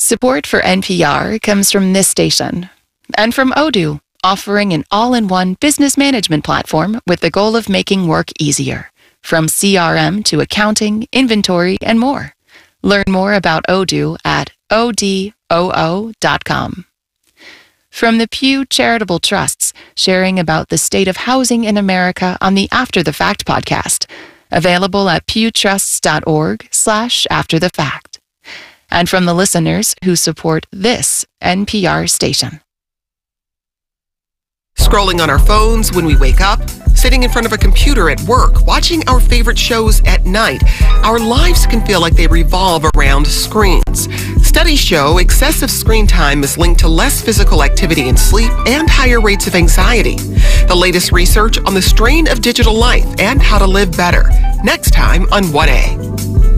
Support for NPR comes from this station and from Odoo, offering an all-in-one business management platform with the goal of making work easier, from CRM to accounting, inventory, and more. Learn more about Odoo at odoo.com. From the Pew Charitable Trusts, sharing about the state of housing in America on the After the Fact podcast, available at pewtrusts.org/afterthefact. And from the listeners who support this NPR station. Scrolling on our phones when we wake up, sitting in front of a computer at work, watching our favorite shows at night, our lives can feel like they revolve around screens. Studies show excessive screen time is linked to less physical activity and sleep and higher rates of anxiety. The latest research on the strain of digital life and how to live better. Next time on 1A.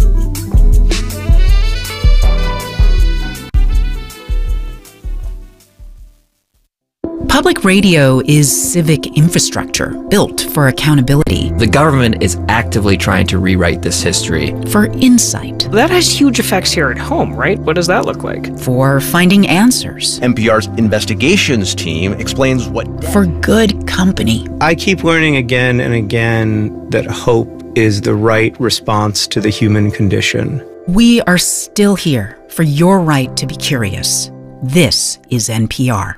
Public radio is civic infrastructure built for accountability. The government is actively trying to rewrite this history. For insight. That has huge effects here at home, right? What does that look like? For finding answers. NPR's investigations team explains what... For good company. I keep learning again and again that hope is the right response to the human condition. We are still here for your right to be curious. This is NPR.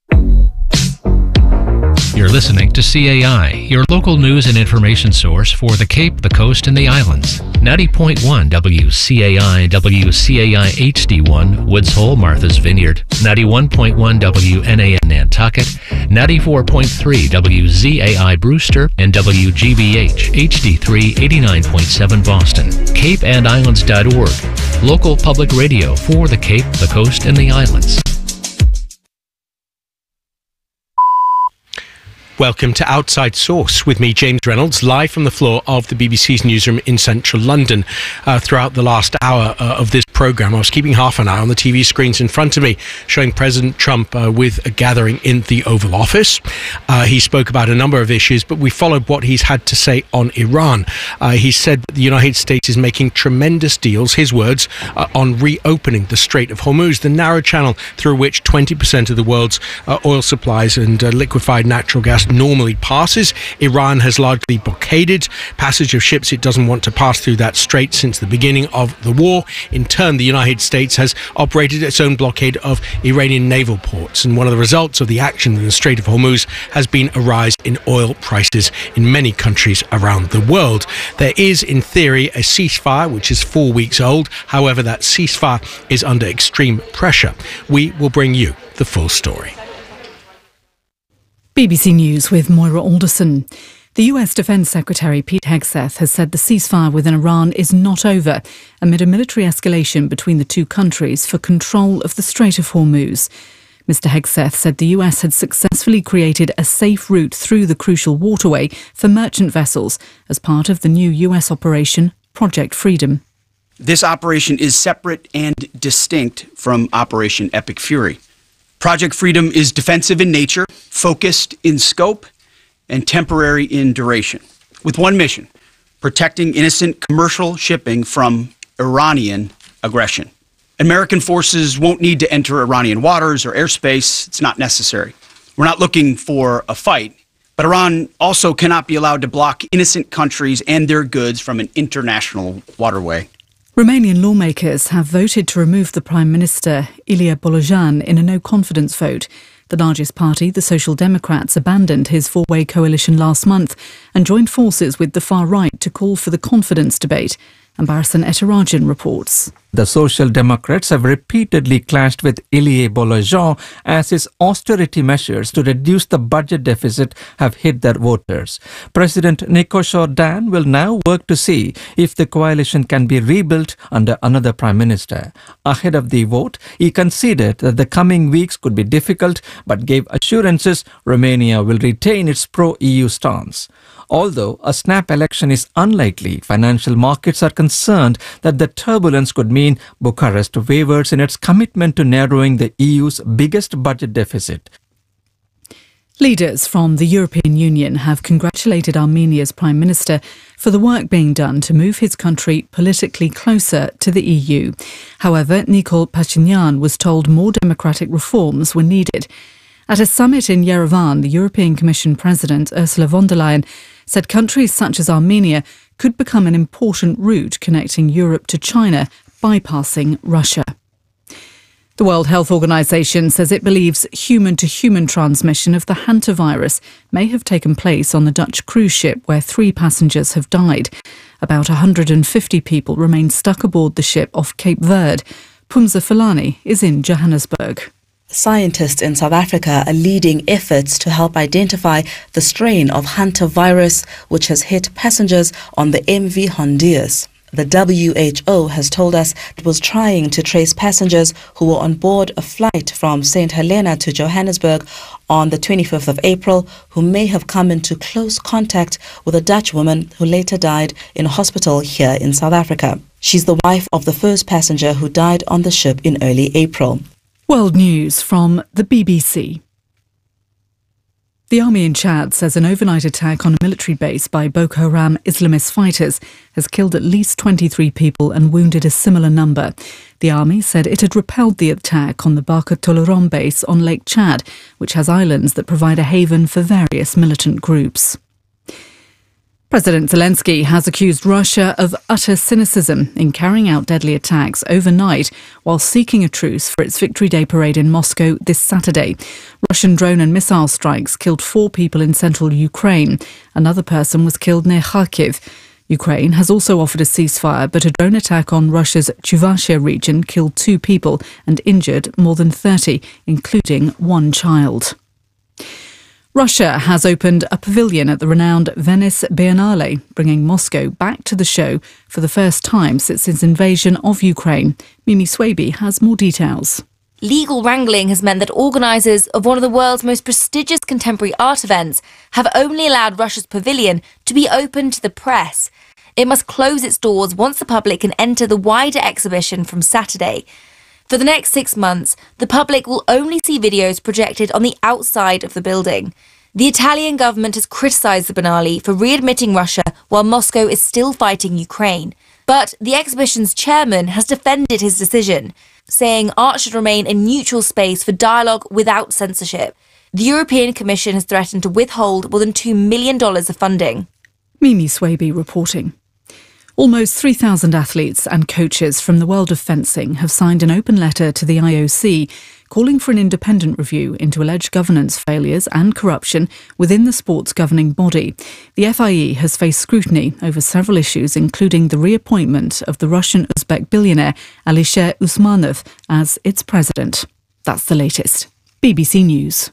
You're listening to CAI, your local news and information source for the Cape, the Coast, and the Islands. 90.1 WCAI, WCAI HD1, Woods Hole, Martha's Vineyard. 91.1 WNAN Nantucket. 94.3 WZAI Brewster, and WGBH HD3 89.7 Boston. CapeandIslands.org, local public radio for the Cape, the Coast, and the Islands. Welcome to Outside Source with me, James Reynolds, live from the floor of the BBC's newsroom in central London. Throughout the last hour of this programme, I was keeping half an eye on the TV screens in front of me, showing President Trump with a gathering in the Oval Office. He spoke about a number of issues, but we followed what he's had to say on Iran. He said that the United States is making tremendous deals, his words, on reopening the Strait of Hormuz, the narrow channel through which 20% of the world's oil supplies and liquefied natural gas normally passes. Iran has largely blockaded passage of ships it doesn't want to pass through that strait since the beginning of the war. In turn, the United States has operated its own blockade of Iranian naval ports, and one of the results of the action in the Strait of Hormuz has been a rise in oil prices in many countries around the world. There is, in theory, a ceasefire which is 4 weeks old. However, that ceasefire is under extreme pressure. We will bring you the full story. BBC News with Moira Alderson. The US Defence Secretary Pete Hegseth has said the ceasefire within Iran is not over amid a military escalation between the two countries for control of the Strait of Hormuz. Mr Hegseth said the US had successfully created a safe route through the crucial waterway for merchant vessels as part of the new US operation Project Freedom. This operation is separate and distinct from Operation Epic Fury. Project Freedom is defensive in nature, focused in scope, and temporary in duration, with one mission: protecting innocent commercial shipping from Iranian aggression. American forces won't need to enter Iranian waters or airspace. It's not necessary. We're not looking for a fight, but Iran also cannot be allowed to block innocent countries and their goods from an international waterway. Romanian lawmakers have voted to remove the Prime Minister, Ilie Bolojan, in a no-confidence vote. The largest party, the Social Democrats, abandoned his four-way coalition last month and joined forces with the far right to call for the confidence debate. Ambarasan Etarajan reports. The Social Democrats have repeatedly clashed with Ilie Bolojan as his austerity measures to reduce the budget deficit have hit their voters. President Nicolas Jordan will now work to see if the coalition can be rebuilt under another Prime Minister. Ahead of the vote, he conceded that the coming weeks could be difficult but gave assurances Romania will retain its pro-EU stance. Although a snap election is unlikely, financial markets are concerned that the turbulence could mean Bucharest wavers in its commitment to narrowing the EU's biggest budget deficit. Leaders from the European Union have congratulated Armenia's Prime Minister for the work being done to move his country politically closer to the EU. However, Nikol Pashinyan was told more democratic reforms were needed. At a summit in Yerevan, the European Commission President Ursula von der Leyen said countries such as Armenia could become an important route connecting Europe to China, bypassing Russia. The World Health Organization says it believes human-to-human transmission of the hantavirus may have taken place on the Dutch cruise ship where 3 passengers have died. About 150 people remain stuck aboard the ship off Cape Verde. Pumza Fulani is in Johannesburg. Scientists in South Africa are leading efforts to help identify the strain of hantavirus which has hit passengers on the MV Hondius. The WHO has told us it was trying to trace passengers who were on board a flight from St. Helena to Johannesburg on the 25th of April who may have come into close contact with a Dutch woman who later died in a hospital here in South Africa. She's the wife of the first passenger who died on the ship in early April. World News from the BBC. The army in Chad says an overnight attack on a military base by Boko Haram Islamist fighters has killed at least 23 people and wounded a similar number. The army said it had repelled the attack on the Baka Toloron base on Lake Chad, which has islands that provide a haven for various militant groups. President Zelensky has accused Russia of utter cynicism in carrying out deadly attacks overnight while seeking a truce for its Victory Day parade in Moscow this Saturday. Russian drone and missile strikes killed 4 people in central Ukraine. Another person was killed near Kharkiv. Ukraine has also offered a ceasefire, but a drone attack on Russia's Chuvashia region killed 2 people and injured more than 30, including 1 child. Russia has opened a pavilion at the renowned Venice Biennale, bringing Moscow back to the show for the first time since its invasion of Ukraine. Mimi Swaby has more details. Legal wrangling has meant that organisers of one of the world's most prestigious contemporary art events have only allowed Russia's pavilion to be open to the press. It must close its doors once the public can enter the wider exhibition from Saturday. For the next 6 months, the public will only see videos projected on the outside of the building. The Italian government has criticised the Biennale for readmitting Russia while Moscow is still fighting Ukraine. But the exhibition's chairman has defended his decision, saying art should remain a neutral space for dialogue without censorship. The European Commission has threatened to withhold more than $2 million of funding. Mimi Swaby reporting. Almost 3,000 athletes and coaches from the world of fencing have signed an open letter to the IOC calling for an independent review into alleged governance failures and corruption within the sport's governing body. The FIE has faced scrutiny over several issues, including the reappointment of the Russian-Uzbek billionaire Alisher Usmanov as its president. That's the latest. BBC News.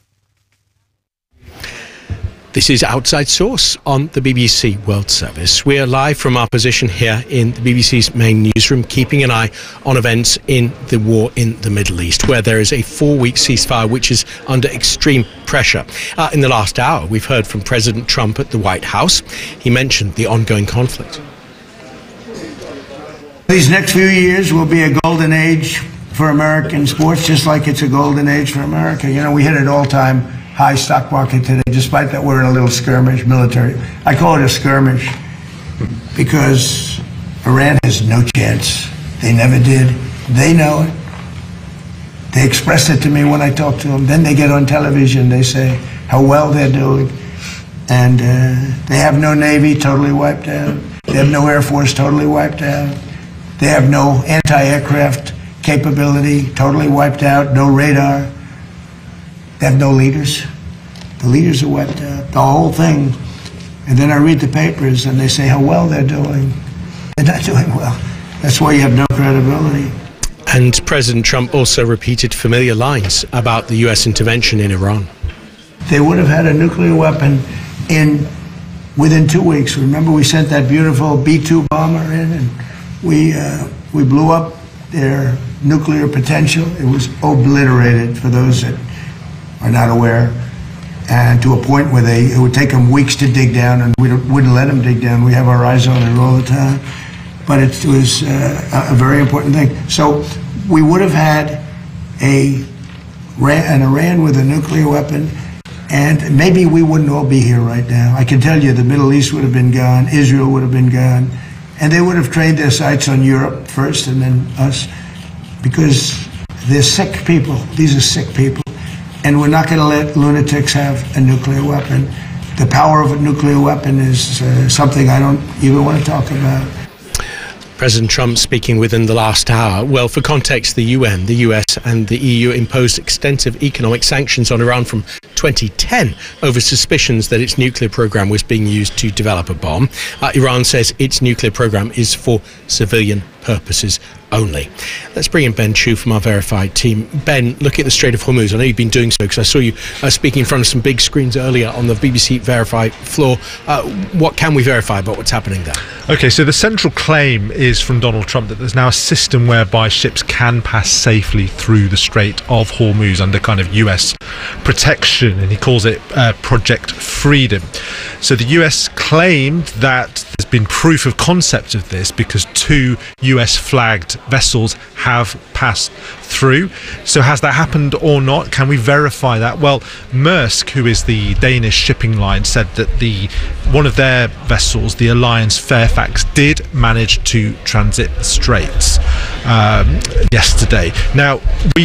This is Outside Source on the BBC World Service. We are live from our position here in the BBC's main newsroom, keeping an eye on events in the war in the Middle East, where there is a 4-week ceasefire which is under extreme pressure. In the last hour, we've heard from President Trump at the White House. He mentioned the ongoing conflict. These next few years will be a golden age for American sports, just like it's a golden age for America. You know, we hit an all-time high stock market today, despite that we're in a little skirmish, military. I call it a skirmish because Iran has no chance. They never did. They know it. They express it to me when I talk to them. Then they get on television. They say how well they're doing. And they have no Navy, totally wiped out. They have no Air Force, totally wiped out. They have no anti-aircraft capability, totally wiped out. No radar. They have no leaders. The leaders are wiped out, the whole thing. And then I read the papers and they say how well they're doing. They're not doing well. That's why you have no credibility. And President Trump also repeated familiar lines about the US intervention in Iran. They would have had a nuclear weapon within 2 weeks. Remember, we sent that beautiful B-2 bomber in and we blew up their nuclear potential. It was obliterated, for those that are not aware, and to a point where it would take them weeks to dig down, and we wouldn't let them dig down. We have our eyes on it all the time. But it was a very important thing. So we would have had an Iran with a nuclear weapon, And maybe we wouldn't all be here right now. I can tell you the Middle East would have been gone, Israel would have been gone, and they would have trained their sights on Europe first and then us, because they're sick people. These are sick people. And we're not going to let lunatics have a nuclear weapon. The power of a nuclear weapon is something I don't even want to talk about. President Trump speaking within the last hour. Well, for context, the UN, the US and the EU imposed extensive economic sanctions on Iran from 2010 over suspicions that its nuclear program was being used to develop a bomb. Iran says its nuclear program is for civilian purposes only. Let's bring in Ben Chu from our Verified team. Ben, look at the Strait of Hormuz. I know you've been doing so because I saw you speaking in front of some big screens earlier on the BBC Verified floor. What can we verify about what's happening there? Okay, so the central claim is from Donald Trump that there's now a system whereby ships can pass safely through the Strait of Hormuz under kind of US protection, and he calls it Project Freedom. So the US claimed that there's been proof of concept of this because 2 US flagged vessels have passed through. So has that happened or not? Can we verify that? Well, Maersk, who is the Danish shipping line, said that one of their vessels, the Alliance Fairfax, did manage to transit the straits yesterday. Now,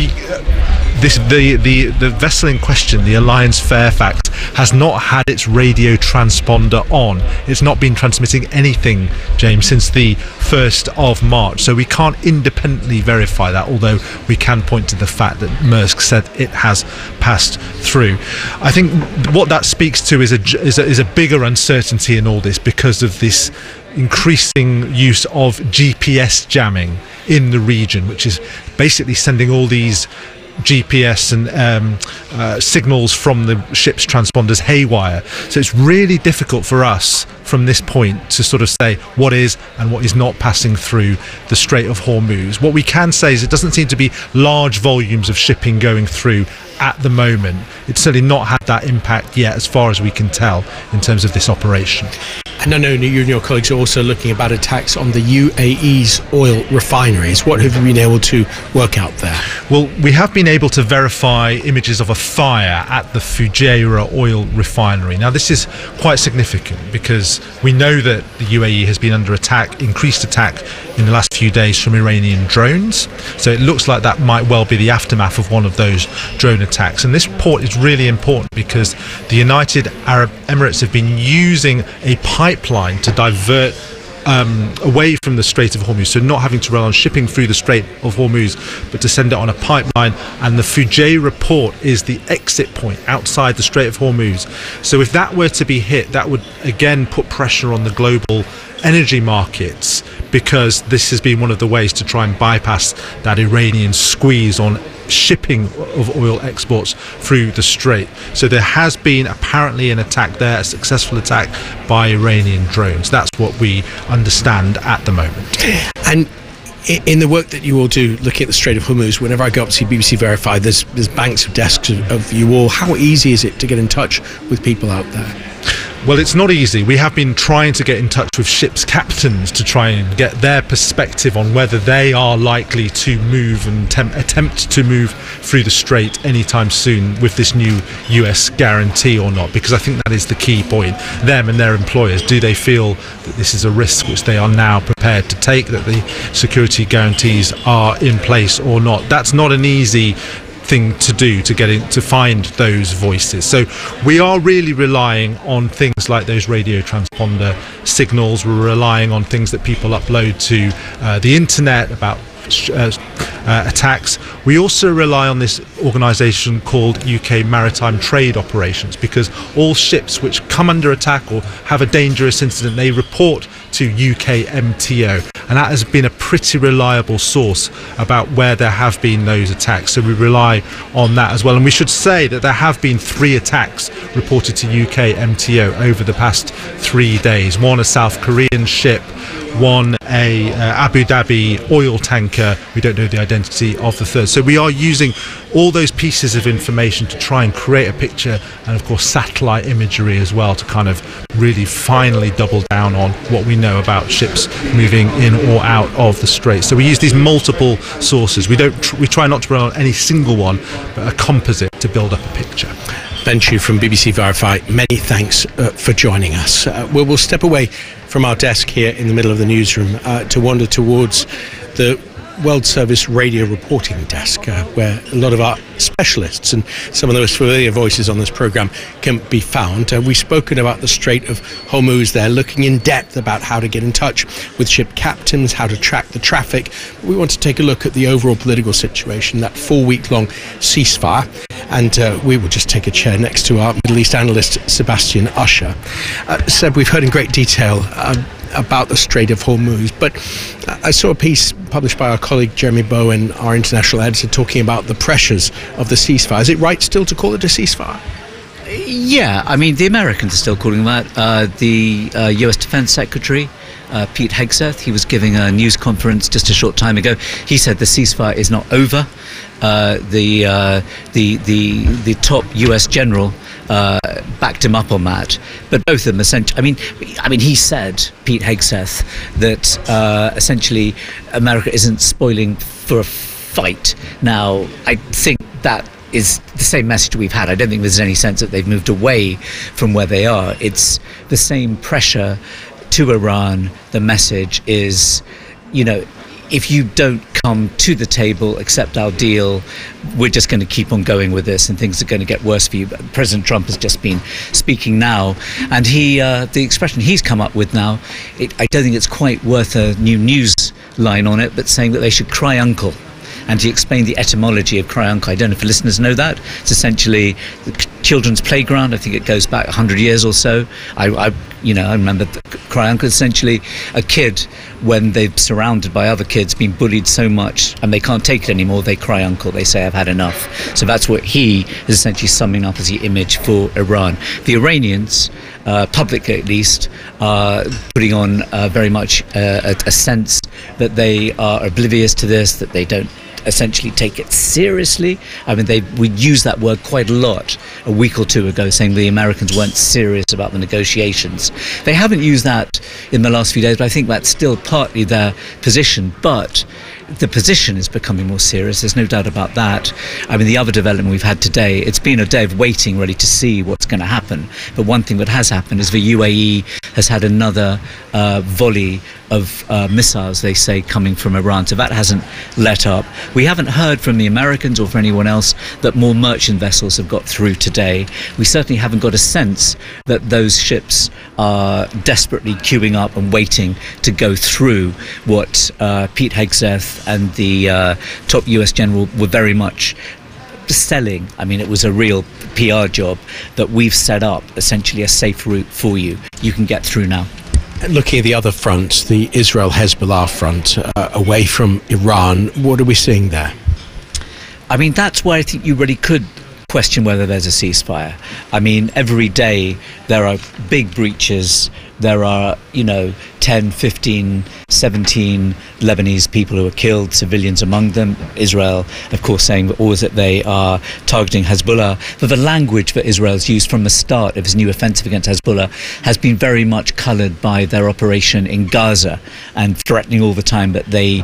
the vessel in question, the Alliance Fairfax, has not had its radio transponder on. It's not been transmitting anything, James, since the 1st of March. So we can't independently verify that, although we can point to the fact that Maersk said it has passed through. I think what that speaks to is a bigger uncertainty in all this because of this increasing use of GPS jamming in the region, which is basically sending all these GPS and signals from the ship's transponders haywire. So it's really difficult for us from this point to sort of say what is and what is not passing through the Strait of Hormuz. What we can say is it doesn't seem to be large volumes of shipping going through at the moment. It's certainly not had that impact yet, as far as we can tell, in terms of this operation. And I know you and your colleagues are also looking about attacks on the UAE's oil refineries. What have you been able to work out there? Well, we have been able to verify images of a fire at the Fujairah oil refinery. Now, this is quite significant because we know that the UAE has been under attack, increased attack in the last few days from Iranian drones. So it looks like that might well be the aftermath of one of those drone attacks. And this port is really important because the United Arab Emirates have been using a pipeline to divert away from the Strait of Hormuz, so not having to rely on shipping through the Strait of Hormuz, but to send it on a pipeline. And the Fujairah port is the exit point outside the Strait of Hormuz. So if that were to be hit, that would again put pressure on the global energy markets, because this has been one of the ways to try and bypass that Iranian squeeze on shipping of oil exports through the Strait. So there has been apparently an attack there, a successful attack by Iranian drones. That's what we understand at the moment. And in the work that you all do looking at the Strait of Hormuz, whenever I go up to see BBC Verified, there's banks of desks of you all. How easy is it to get in touch with people out there? Well, it's not easy. We have been trying to get in touch with ships' captains to try and get their perspective on whether they are likely to move and attempt to move through the Strait anytime soon with this new US guarantee or not, because I think that is the key point. Them and their employers, do they feel that this is a risk which they are now prepared to take, that the security guarantees are in place or not? That's not an easy thing to do to get in, to find those voices. So we are really relying on things like those radio transponder signals. We're relying on things that people upload to the internet about attacks. We also rely on this organisation called UK Maritime Trade Operations, because all ships which come under attack or have a dangerous incident, they report to UK MTO, and that has been a pretty reliable source about where there have been those attacks. So we rely on that as well. And we should say that there have been 3 attacks reported to UK MTO over the past 3 days. One a South Korean ship, one a Abu Dhabi oil tanker. We don't know the identity of the third. So we are using all those pieces of information to try and create a picture, and of course satellite imagery as well, to kind of really finally double down on what we know about ships moving in or out of the Strait. So we use these multiple sources. We try not to rely on any single one, but a composite to build up a picture. Ben Chu from BBC Verify, many thanks for joining us. We'll step away from our desk here in the middle of the newsroom to wander towards the World Service radio reporting desk, where a lot of our specialists and some of the most familiar voices on this programme can be found. We've spoken about the Strait of Hormuz there, looking in depth about how to get in touch with ship captains, how to track the traffic. We want to take a look at the overall political situation, that 4-week-long ceasefire. And we will just take a chair next to our Middle East analyst, Sebastian Usher. Seb, we've heard in great detail about the Strait of Hormuz, but I saw a piece published by our colleague Jeremy Bowen, our international editor, talking about the pressures of the ceasefire. Is it right still to call it a ceasefire? Yeah, I mean, the Americans are still calling that. The US Defense Secretary, Pete Hegseth, he was giving a news conference just a short time ago. He said the ceasefire is not over. The top US general backed him up on that, but both of them essentially. I mean, he said, Pete Hegseth, that essentially America isn't spoiling for a fight. Now, I think that is the same message we've had. I don't think there's any sense that they've moved away from where they are. It's the same pressure to Iran. The message is, if you don't come to the table, accept our deal, we're just going to keep on going with this and things are going to get worse for you. President Trump has just been speaking now, and the expression he's come up with now, I don't think it's quite worth a new news line on it, but saying that they should cry uncle. And he explained the etymology of cry uncle. I don't know if listeners know that. It's essentially the children's playground. I think it goes back 100 years or so. I remember cry uncle. Essentially, a kid, when they're surrounded by other kids, being bullied so much and they can't take it anymore, they cry uncle. They say, I've had enough. So that's what he is essentially summing up as the image for Iran. The Iranians, publicly at least, are putting on very much a sense that they are oblivious to this, that they don't essentially take it seriously. I mean, we used that word quite a lot a week or two ago, saying the Americans weren't serious about the negotiations. They haven't used that in the last few days, but I think that's still partly their position. But the position is becoming more serious, there's no doubt about that. I mean, the other development we've had today, it's been a day of waiting really to see what's going to happen. But one thing that has happened is the UAE has had another volley of missiles, they say, coming from Iran. So that hasn't let up. We haven't heard from the Americans or from anyone else that more merchant vessels have got through today. We certainly haven't got a sense that those ships are desperately queuing up and waiting to go through what Pete Hegseth and the top US general were very much selling. I mean, it was a real PR job that we've set up essentially a safe route for you. You can get through now. Looking at the other front, the Israel-Hezbollah front, away from Iran, what are we seeing there? I mean, that's where I think you really could question whether there's a ceasefire. I mean, every day there are big breaches. There are, 10, 15, 17 Lebanese people who are killed, civilians among them. Israel, of course, saying always that they are targeting Hezbollah. But the language that Israel's used from the start of its new offensive against Hezbollah has been very much coloured by their operation in Gaza and threatening all the time that they,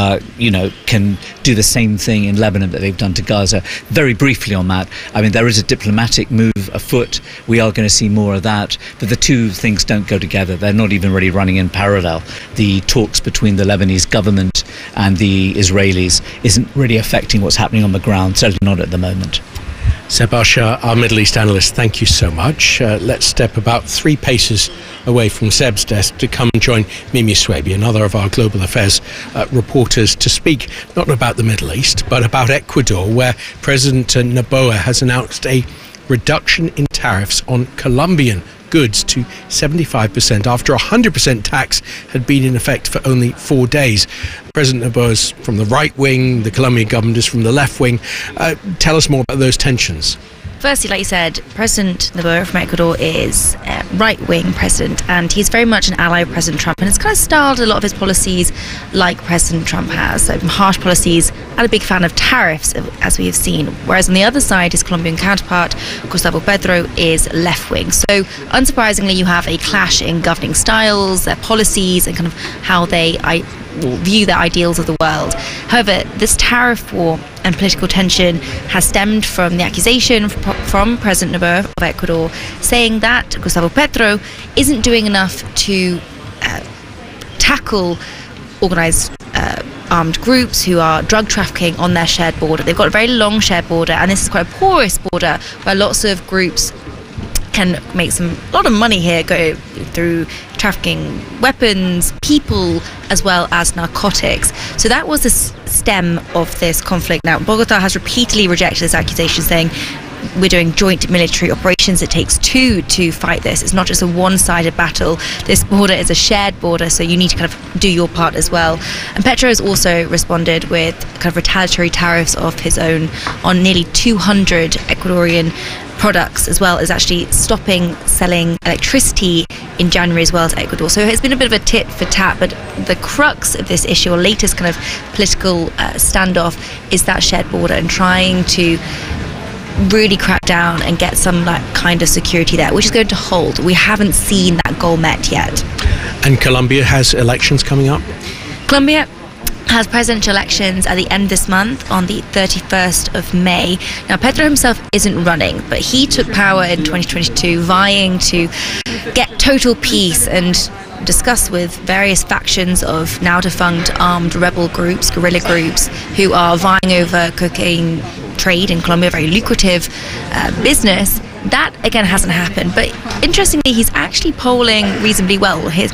can do the same thing in Lebanon that they've done to Gaza. Very briefly on that, I mean, there is a diplomatic move afoot. We are going to see more of that. But the two things don't go together. They're not even really running in parallel. The talks between the Lebanese government and the Israelis isn't really affecting what's happening on the ground, certainly not at the moment. Seb Usher, our Middle East analyst, thank you so much. Let's step about 3 paces away from Seb's desk to come and join Mimi Swaby, another of our global affairs reporters, to speak not about the Middle East, but about Ecuador, where President Noboa has announced a reduction in tariffs on Colombian goods to 75% after 100% tax had been in effect for only 4 days. President Noboa is from the right wing, the Colombian government is from the left wing. Tell us more about those tensions. Firstly, like you said, President Noboa from Ecuador is a right-wing president, and he's very much an ally of President Trump, and has kind of styled a lot of his policies like President Trump has, so harsh policies, and a big fan of tariffs, as we have seen. Whereas on the other side, his Colombian counterpart, Gustavo Petro, is left-wing. So unsurprisingly, you have a clash in governing styles, their policies, and kind of how they view their ideals of the world. However, this tariff war and political tension has stemmed from the accusation from President Noboa of Ecuador saying that Gustavo Petro isn't doing enough to tackle organised armed groups who are drug trafficking on their shared border. They've got a very long shared border, and this is quite a porous border where lots of groups can make a lot of money here, go through trafficking weapons, people, as well as narcotics. So that was the stem of this conflict. Now, Bogota has repeatedly rejected this accusation, saying we're doing joint military operations. It takes two to fight this. It's not just a one-sided battle. This border is a shared border, so you need to kind of do your part as well. And Petro has also responded with kind of retaliatory tariffs of his own on nearly 200 Ecuadorian products, as well as actually stopping selling electricity in January as well to Ecuador. So it's been a bit of a tit for tat, but the crux of this issue, or latest kind of political standoff, is that shared border and trying to really crack down and get some kind of security there, which is going to hold. We haven't seen that goal met yet. And Colombia has elections coming up? Colombia has presidential elections at the end of this month on the 31st of May. Now, Petro himself isn't running, but he took power in 2022 vying to get total peace and discuss with various factions of now defunct armed rebel groups, guerrilla groups, who are vying over cocaine trade in Colombia, a very lucrative business. That again hasn't happened, but interestingly, he's actually polling reasonably well. His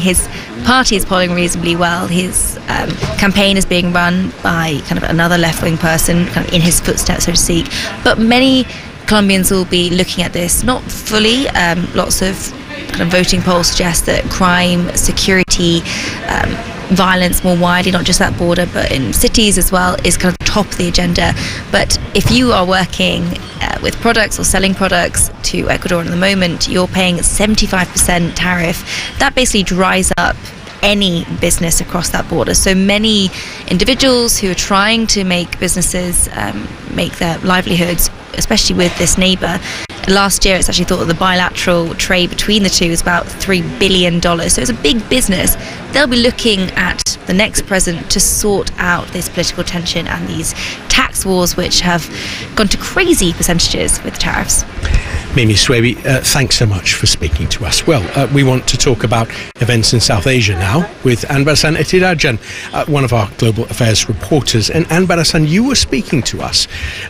party is polling reasonably well. His campaign is being run by kind of another left-wing person, kind of in his footsteps, so to speak. But many Colombians will be looking at this not fully. Lots of kind of voting polls suggest that crime, security, violence more widely, not just that border, but in cities as well, is kind of top of the agenda. But if you are working with products or selling products to Ecuador at the moment, you're paying 75% tariff. That basically dries up any business across that border. So many individuals who are trying to make businesses make their livelihoods, especially with this neighbour. Last year, it's actually thought that the bilateral trade between the two is about $3 billion. So it's a big business. They'll be looking at the next president to sort out this political tension and these tax wars, which have gone to crazy percentages with tariffs. Mimi Swaby, thanks so much for speaking to us. Well, we want to talk about events in South Asia now with Anbarasan Ethirajan, one of our global affairs reporters. And Anbarasan, you were speaking to us,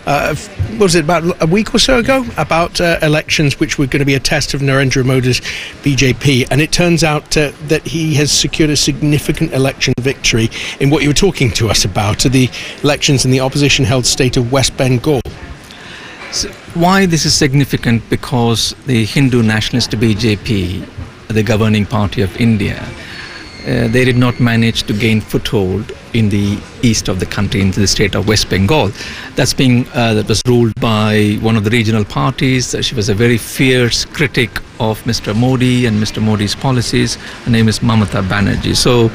was it about a week or so ago, about elections which were going to be a test of Narendra Modi's BJP. And it turns out that he has secured a significant election victory in what you were talking to us about, the elections in the opposition-held state of West Bengal. So why this is significant? Because the Hindu nationalist BJP, the governing party of India, they did not manage to gain foothold in the east of the country, into the state of West Bengal. That was ruled by one of the regional parties. She was a very fierce critic of Mr. Modi and Mr. Modi's policies. Her name is Mamata Banerjee. So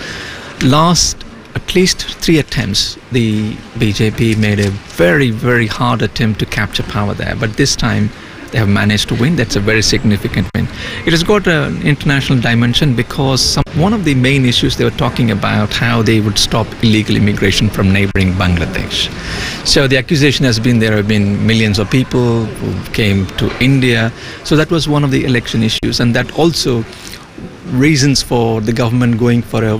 at least 3 attempts, the BJP made a very, very hard attempt to capture power there. But this time, they have managed to win. That's a very significant win. It has got an international dimension because one of the main issues they were talking about, how they would stop illegal immigration from neighboring Bangladesh. So the accusation has been there have been millions of people who came to India. So that was one of the election issues, and that also reasons for the government going for a